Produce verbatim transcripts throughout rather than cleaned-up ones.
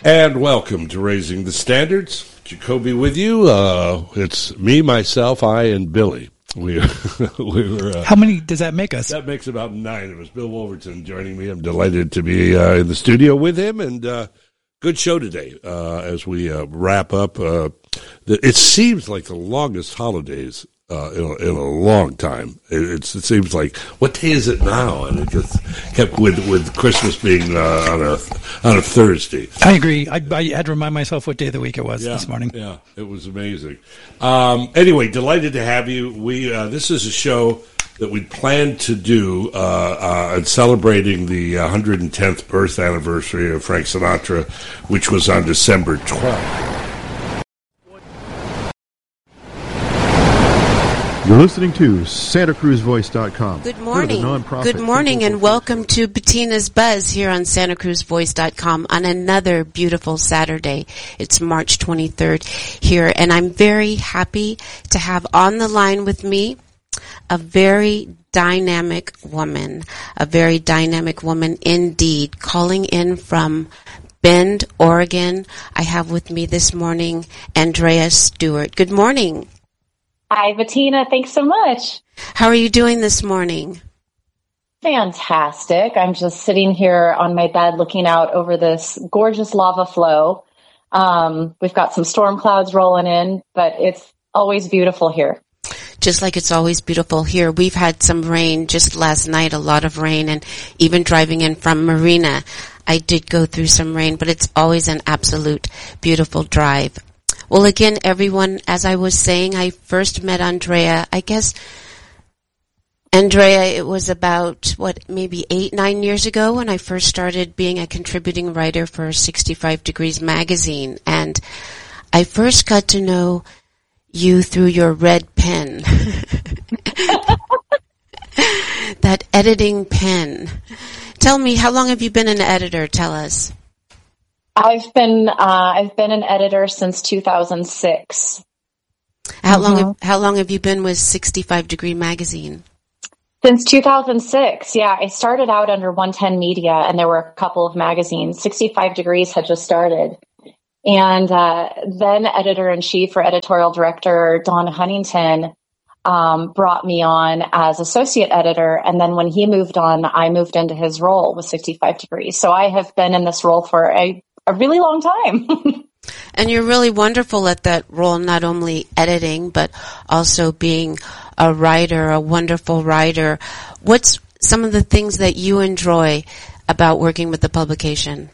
And welcome to Raising the Standards. Jacoby with you. Uh, it's me, myself, I, and Billy. We, we were. Uh, How many does that make us? That makes about nine of us. Bill Wolverton joining me. I'm delighted to be uh, in the studio with him, and uh, good show today uh, as we uh, wrap up. Uh, the, it seems like the longest holidays uh, in, a, in a long time. It, it's, it seems like, what day is it now? And it just kept with with Christmas being uh, on a on a Thursday. I agree. I, I had to remind myself what day of the week it was yeah, this morning. Yeah, it was amazing. Um, anyway, delighted to have you. We uh, this is a show that we planned to do uh, uh, celebrating the one hundred tenth birth anniversary of Frank Sinatra, which was on December twelfth. You're listening to Santa Cruz Voice dot com. Good morning. Good morning and welcome to Bettina's Buzz here on Santa Cruz Voice dot com on another beautiful Saturday. It's March twenty-third here, and I'm very happy to have on the line with me a very dynamic woman, a very dynamic woman indeed, calling in from Bend, Oregon. I have with me this morning Andrea Stewart. Good morning. Hi, Bettina. Thanks so much. How are you doing this morning? Fantastic. I'm just sitting here on my bed looking out over this gorgeous lava flow. Um, we've got some storm clouds rolling in, but it's always beautiful here. Just like it's always beautiful here. We've had some rain just last night, a lot of rain, and even driving in from Marina, I did go through some rain, but it's always an absolute beautiful drive. Well, again, everyone, as I was saying, I first met Andrea, I guess, Andrea, it was about, what, maybe eight, nine years ago when I first started being a contributing writer for sixty-five Degrees magazine. And I first got to know you through your red pen. That editing pen. Tell me, how long have you been an editor? Tell us. I've been uh, I've been an editor since two thousand six. How mm-hmm. long have, how long have you been with sixty-five Degree magazine? Since two thousand six. Yeah, I started out under one ten Media, and there were a couple of magazines. sixty-five Degrees had just started, and uh, then editor-in-chief or editorial director Don Huntington um, brought me on as associate editor, and then when he moved on, I moved into his role with sixty-five Degrees. So I have been in this role for a a really long time. And you're really wonderful at that role, not only editing, but also being a writer, a wonderful writer. What's some of the things that you enjoy about working with the publication?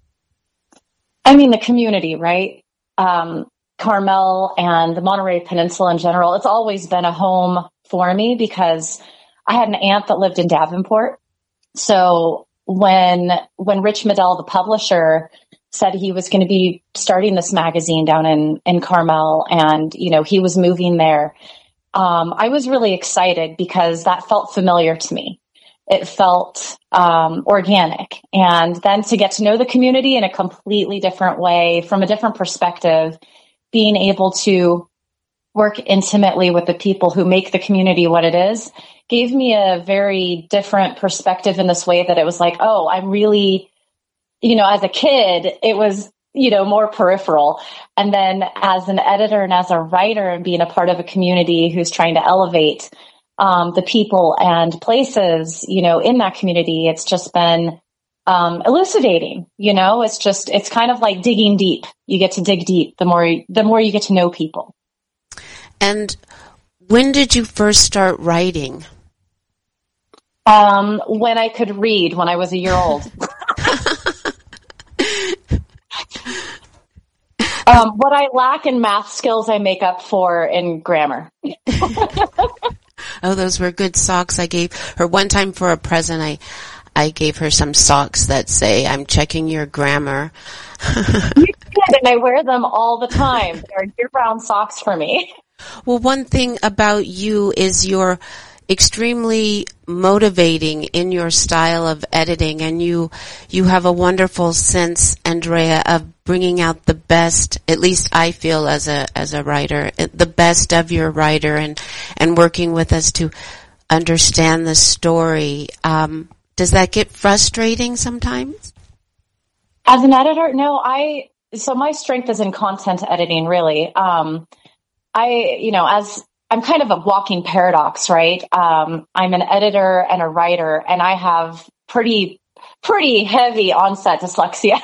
I mean, the community, right? Um, Carmel and the Monterey Peninsula in general, it's always been a home for me because I had an aunt that lived in Davenport. So when, when Rich Medell, the publisher, said he was going to be starting this magazine down in, in Carmel and, you know, he was moving there. Um, I was really excited because that felt familiar to me. It felt, um, organic. And then to get to know the community in a completely different way, from a different perspective, being able to work intimately with the people who make the community what it is, gave me a very different perspective in this way that it was like, oh, I'm really, you know, as a kid, it was, you know, more peripheral. And then as an editor and as a writer and being a part of a community who's trying to elevate um, the people and places, you know, in that community, it's just been um, elucidating, you know, it's just, it's kind of like digging deep. You get to dig deep the more, the more you get to know people. And when did you first start writing? Um, when I could read, when I was a year old. Um, what I lack in math skills, I make up for in grammar. Oh, those were good socks I gave her one time for a present. I, I gave her some socks that say, "I'm checking your grammar." You did, and I wear them all the time. They're year-round socks for me. Well, one thing about you is you're extremely motivating in your style of editing, and you you have a wonderful sense, Andrea, of bringing out the best, at least I feel as a as a writer, the best of your writer, and and working with us to understand the story. Um, does that get frustrating sometimes? As an editor, no, I, so my strength is in content editing, really. Um, I, you know, as I'm kind of a walking paradox, right? Um, I'm an editor and a writer, and I have pretty, pretty heavy onset dyslexia.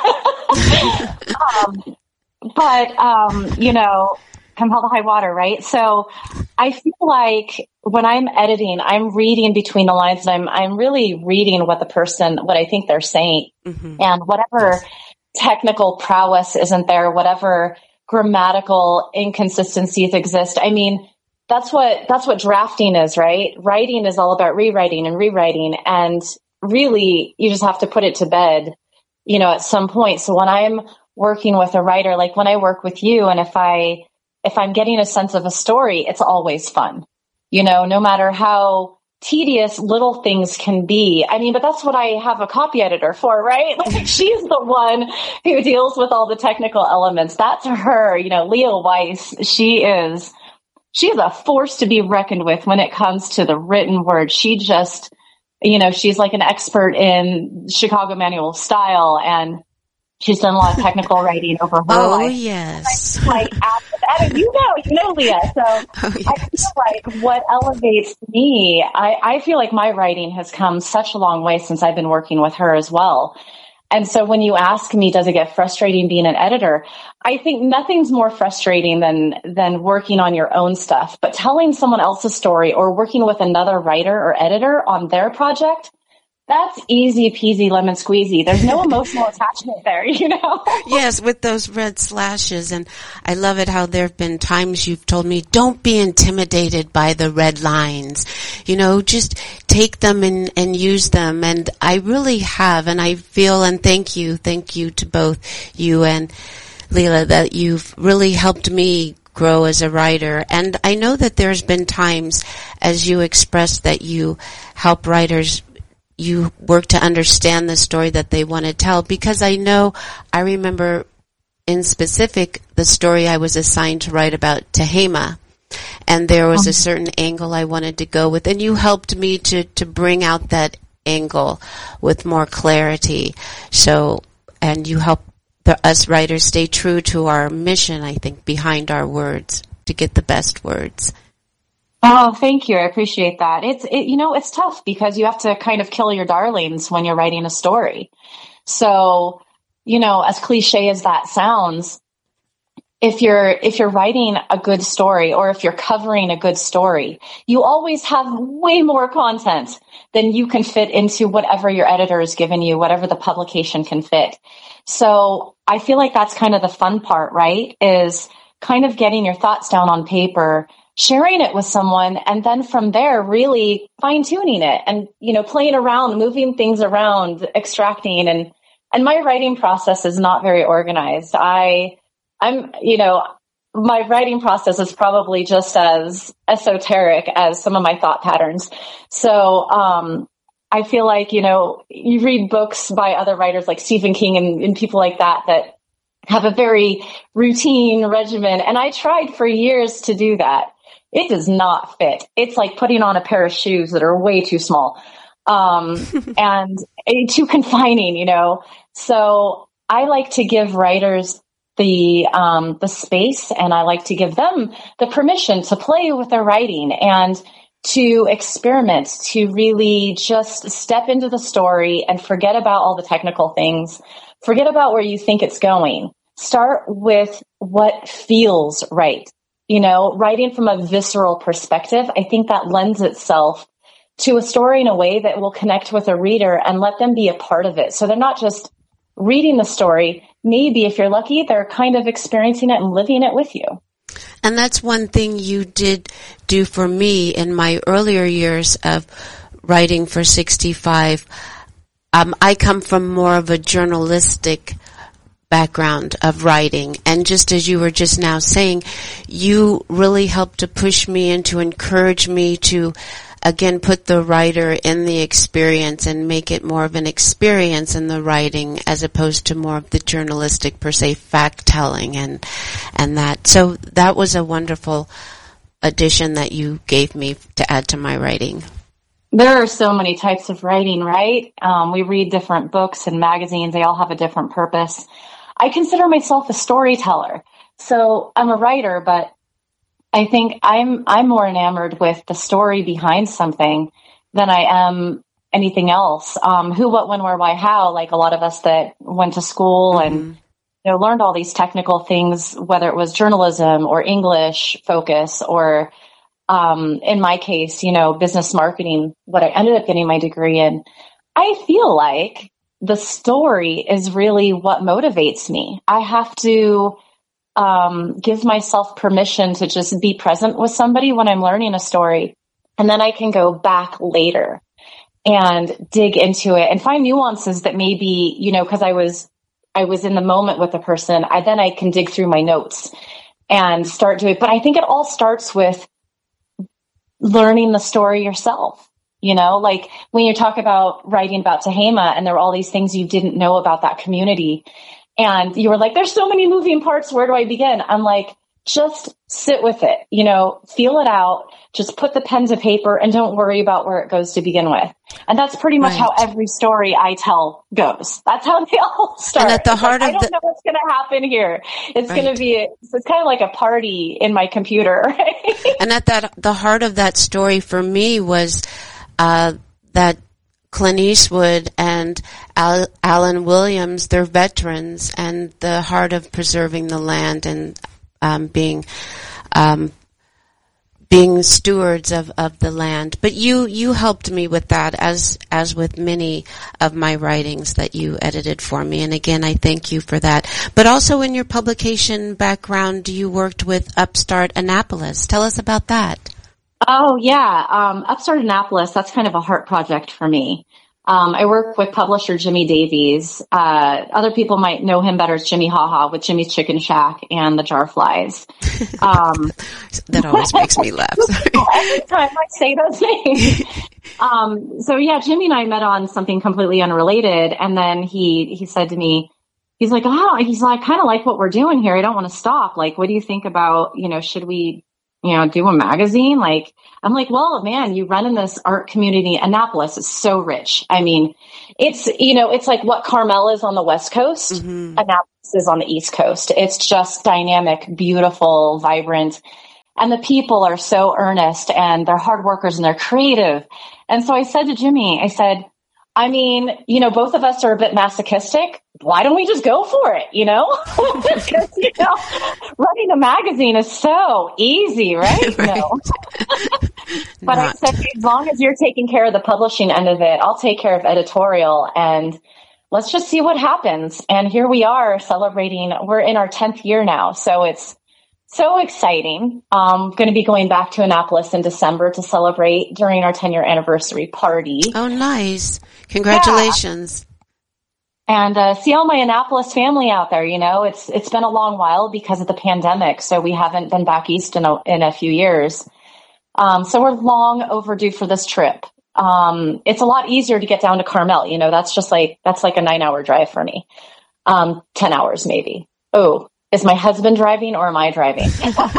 um, but, um, you know, come hell to high water, right? So I feel like when I'm editing, I'm reading between the lines, and I'm, I'm really reading what the person, what I think they're saying. Mm-hmm. And whatever technical prowess isn't there, whatever grammatical inconsistencies exist. I mean, that's what, that's what drafting is, right? Writing is all about rewriting and rewriting. And really, you just have to put it to bed, you know, at some point. So when I'm working with a writer, like when I work with you, and if I, if I'm getting a sense of a story, it's always fun, you know, no matter how tedious little things can be. I mean, but that's what I have a copy editor for, right? Like, she's the one who deals with all the technical elements. That's her, you know, Leah Weiss. She is, she is a force to be reckoned with when it comes to the written word. She just, you know, she's like an expert in Chicago manual style, and she's done a lot of technical writing over her oh, life. Oh, yes. Like, and you know, you know, Leah. So oh, yes. I feel like what elevates me, I, I feel like my writing has come such a long way since I've been working with her as well. And so when you ask me, does it get frustrating being an editor? I think nothing's more frustrating than, than working on your own stuff, but telling someone else's story or working with another writer or editor on their project, that's easy peasy lemon squeezy. There's no emotional attachment there, you know? Yes, with those red slashes. And I love it how there have been times you've told me, don't be intimidated by the red lines. You know, just take them and, and use them. And I really have. And I feel, and thank you, thank you to both you and Leila, that you've really helped me grow as a writer. And I know that there's been times, as you expressed, that you help writers, you work to understand the story that they want to tell, because I know, I remember in specific the story I was assigned to write about Tehama, and there was a certain angle I wanted to go with, and you helped me to, to bring out that angle with more clarity. So, and you help the, us writers stay true to our mission, I think, behind our words, to get the best words. Oh, thank you. I appreciate that. It's, it, you know, it's tough because you have to kind of kill your darlings when you're writing a story. So, you know, as cliche as that sounds, if you're, if you're writing a good story, or if you're covering a good story, you always have way more content than you can fit into whatever your editor has given you, whatever the publication can fit. So I feel like that's kind of the fun part, right? Is kind of getting your thoughts down on paper, sharing it with someone, and then from there, really fine tuning it and, you know, playing around, moving things around, extracting. And, and my writing process is not very organized. I, I'm, you know, my writing process is probably just as esoteric as some of my thought patterns. So, um, I feel like, you know, you read books by other writers like Stephen King and, and people like that, that have a very routine regimen. And I tried for years to do that. It does not fit. It's like putting on a pair of shoes that are way too small, um, and too confining, you know? So I like to give writers the, um, the space, and I like to give them the permission to play with their writing and to experiment, to really just step into the story and forget about all the technical things. Forget about where you think it's going. Start with what feels right. You know, writing from a visceral perspective, I think that lends itself to a story in a way that will connect with a reader and let them be a part of it. So they're not just reading the story. Maybe if you're lucky, they're kind of experiencing it and living it with you. And that's one thing you did do for me in my earlier years of writing for sixty-five. Um, I come from more of a journalistic background of writing, and just as you were just now saying, you really helped to push me and to encourage me to again put the writer in the experience and make it more of an experience in the writing as opposed to more of the journalistic per se fact telling and and that. So that was a wonderful addition that you gave me to add to my writing. There are so many types of writing, right? Um, we read different books and magazines. They all have a different purpose. I consider myself a storyteller. So I'm a writer, but I think I'm, I'm more enamored with the story behind something than I am anything else. Um, who, what, when, where, why, how, like a lot of us that went to school mm-hmm. and, you know, learned all these technical things, whether it was journalism or English focus or, um, in my case, you know, business marketing, what I ended up getting my degree in. I feel like the story is really what motivates me. I have to, um, give myself permission to just be present with somebody when I'm learning a story. And then I can go back later and dig into it and find nuances that maybe, you know, cause I was, I was in the moment with the person. I, then I can dig through my notes and start doing, but I think it all starts with learning the story yourself. You know, like when you talk about writing about Tehama and there were all these things you didn't know about that community and you were like, there's so many moving parts. Where do I begin? I'm like, just sit with it, you know, feel it out, just put the pen to paper and don't worry about where it goes to begin with. And that's pretty much right. how every story I tell goes. That's how they all start. And at the heart like, of I don't the- know what's going to happen here. It's right. going to be, it's kind of like a party in my computer. Right? And at that, the heart of that story for me was, uh, that Clint Eastwood and Al- Alan Williams, they're veterans, and the heart of preserving the land and um, being um, being stewards of, of the land. But you you helped me with that, as as with many of my writings that you edited for me. And again, I thank you for that. But also in your publication background, you worked with Upstart Annapolis. Tell us about that. Oh, yeah. Um, Upstart Annapolis, that's kind of a heart project for me. Um, I work with publisher Jimmy Davies. Uh, other people might know him better as Jimmy Haha with Jimmy's Chicken Shack and the Jarflies. Um, that always makes me laugh. Every time I say those names. um, so yeah, Jimmy and I met on something completely unrelated. And then he, he said to me, he's like, oh, he's like, I kind of like what we're doing here. I don't want to stop. Like, what do you think about, you know, should we, you know, do a magazine? Like, I'm like, well, man, you run in this art community. Annapolis is so rich. I mean, it's, you know, it's like what Carmel is on the West Coast. Mm-hmm. Annapolis is on the East Coast. It's just dynamic, beautiful, vibrant. And the people are so earnest and they're hard workers and they're creative. And so I said to Jimmy, I said, I mean, you know, both of us are a bit masochistic. Why don't we just go for it? You know, because, you know, running a magazine is so easy, right? right. No. But Not. I said, as long as you're taking care of the publishing end of it, I'll take care of editorial and let's just see what happens. And here we are celebrating. We're in our tenth year now. So it's so exciting. Um, going to be going back to Annapolis in December to celebrate during our ten year anniversary party. Oh, nice. Congratulations. Yeah. And, uh, see all my Annapolis family out there. You know, it's, it's been a long while because of the pandemic. So we haven't been back east in a, in a few years. Um, so we're long overdue for this trip. Um, it's a lot easier to get down to Carmel. You know, that's just like, that's like a nine hour drive for me. Um, ten hours maybe. Oh, is my husband driving or am I driving?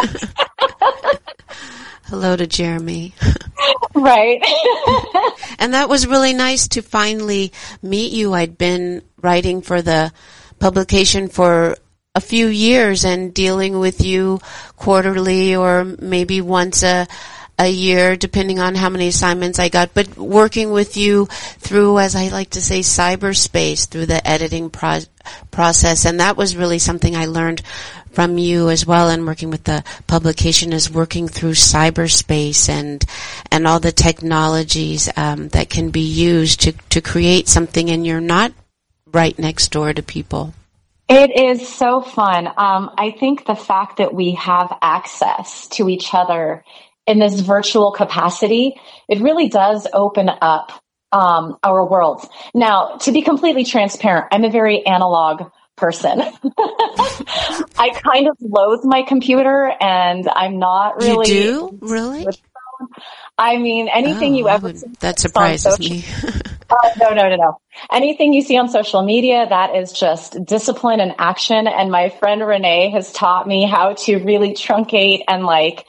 Hello to Jeremy. Right. And that was really nice to finally meet you. I'd been writing for the publication for a few years and dealing with you quarterly or maybe once a a year, depending on how many assignments I got, but working with you through, as I like to say, cyberspace, through the editing pro- process. And that was really something I learned from you as well, and working with the publication, is working through cyberspace and and all the technologies um, that can be used to, to create something, and you're not right next door to people. It is so fun. Um, I think the fact that we have access to each other in this virtual capacity, it really does open up um, our worlds. Now, to be completely transparent, I'm a very analog person. I kind of loathe my computer, and I'm not really. You do? Really? I mean, anything oh, you ever would, see that surprises social, me. oh, no, no, no, no. Anything you see on social media, that is just discipline and action. And my friend Renee has taught me how to really truncate and like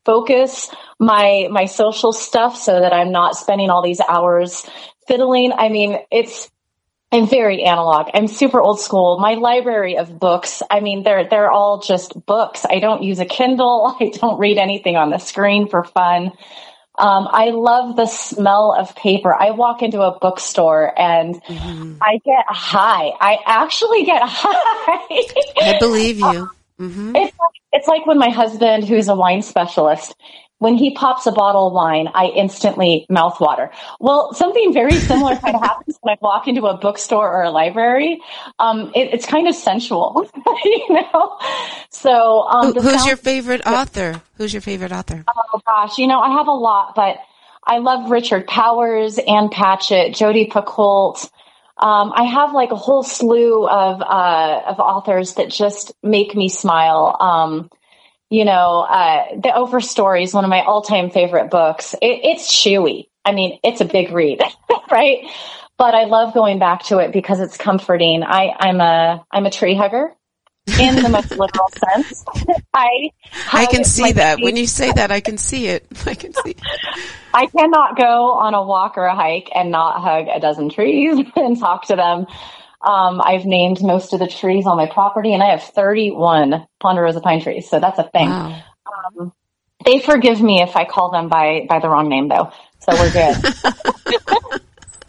focus my, my social stuff so that I'm not spending all these hours fiddling. I mean, it's, I'm very analog. I'm super old school. My library of books, I mean, they're, they're all just books. I don't use a Kindle. I don't read anything on the screen for fun. Um, I love the smell of paper. I walk into a bookstore and mm-hmm. I get high. I actually get high. I believe you. Mm-hmm. It's like, it's like when my husband, who's a wine specialist, when he pops a bottle of wine, I instantly mouthwater. Well, something very similar kind of happens when I walk into a bookstore or a library. Um, it, it's kind of sensual, you know? So, um, Who, who's sound- your favorite author? Who's your favorite author? Oh gosh, you know, I have a lot, but I love Richard Powers, Ann Patchett, Jodi Picoult. Um, I have like a whole slew of, uh, of authors that just make me smile. Um, You know, uh, The Oprah Story is one of my all-time favorite books. It, it's chewy. I mean, it's a big read, right? But I love going back to it because it's comforting. I, I'm a, I'm a tree hugger in the most literal sense. I, I can see that. Feet. When you say that, I can see it. I can see it. I cannot go on a walk or a hike and not hug a dozen trees and talk to them. Um, I've named most of the trees on my property, and I have thirty-one ponderosa pine trees, so that's a thing. Wow. Um, they forgive me if I call them by, by the wrong name, though, so we're good.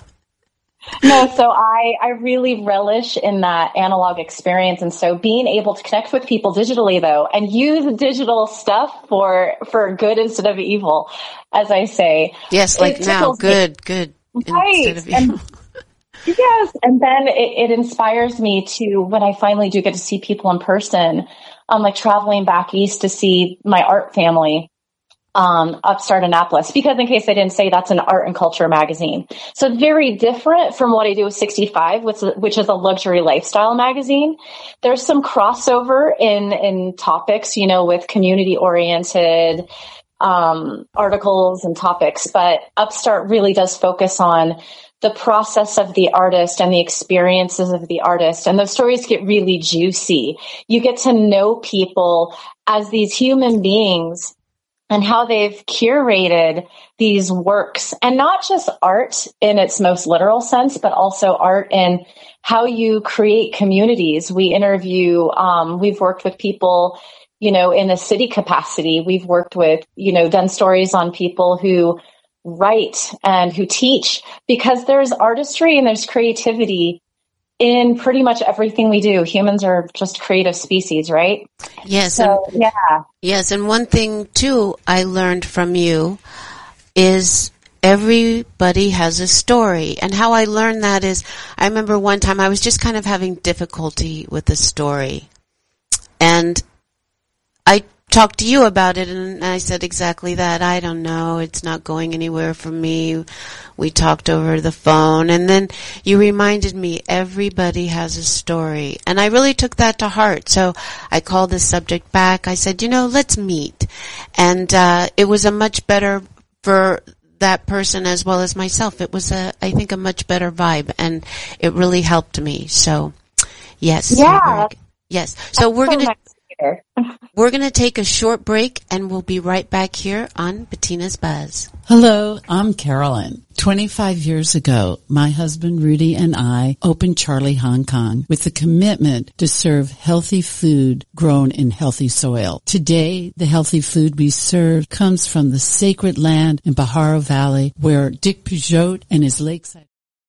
No, so I, I really relish in that analog experience, and so being able to connect with people digitally, though, and use digital stuff for for good instead of evil, as I say. Yes, like now, good, me. good right. instead of evil. And, yes. And then it, it inspires me to, when I finally do get to see people in person, um, like traveling back east to see my art family, um, Upstart Annapolis, because in case I didn't say, that's an art and culture magazine. So very different from what I do with sixty-five, which, which is a luxury lifestyle magazine. There's some crossover in, in topics, you know, with community oriented, um, articles and topics, but Upstart really does focus on the process of the artist and the experiences of the artist. And those stories get really juicy. You get to know people as these human beings and how they've curated these works, and not just art in its most literal sense, but also art in how you create communities. We interview, um, we've worked with people, you know, in a city capacity. We've worked with, you know, done stories on people who write and who teach, because there's artistry and there's creativity in pretty much everything we do. Humans are just creative species, right? Yes. So, and, yeah. Yes. And one thing too I learned from you is everybody has a story. And how I learned that is, I remember one time I was just kind of having difficulty with a story. And I talked to you about it, and I said exactly that. I don't know. It's not going anywhere for me. We talked over the phone, and then you reminded me everybody has a story. And I really took that to heart. So I called the subject back. I said, you know, let's meet. And uh it was a much better for that person as well as myself. It was, a, I think, a much better vibe, and it really helped me. So, yes. Yeah. Yes. So we're so going to... Nice. We're going to take a short break, and we'll be right back here on Bettina's Buzz. Hello, I'm Carolyn. twenty-five years ago, my husband Rudy and I opened Charlie Hong Kong with a commitment to serve healthy food grown in healthy soil. Today, the healthy food we serve comes from the sacred land in Pajaro Valley, where Dick Peugeot and his lakeside